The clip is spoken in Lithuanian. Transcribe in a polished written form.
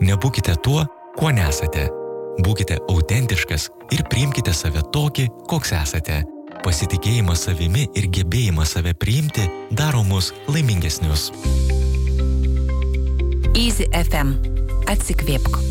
Nebūkite tuo, kuo nesate. Būkite autentiškas ir priimkite save tokį, koks esate. Pasitikėjimas savimi ir gebėjimas save priimti daro mus laimingesnius. Easy FM. Atsikvėpk.